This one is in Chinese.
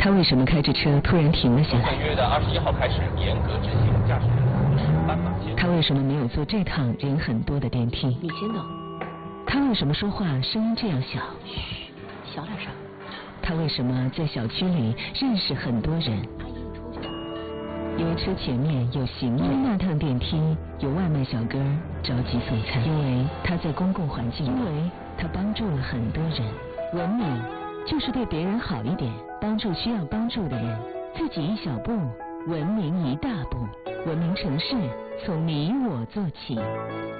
他为什么开着车突然停了下来？ 本月的21号开始严格执行驾驶人同时斑马线。 他为什么没有坐这趟人很多的电梯？ 你先走。 他为什么说话声音这样小？ 嘘，小点声。 他为什么在小区里认识很多人？因为车前面有行人，因为那趟电梯有外卖小哥着急送餐，因为他在公共环境，因为他帮助了很多人。文明就是对别人好一点，帮助需要帮助的人，自己一小步，文明一大步。文明城市从你我做起。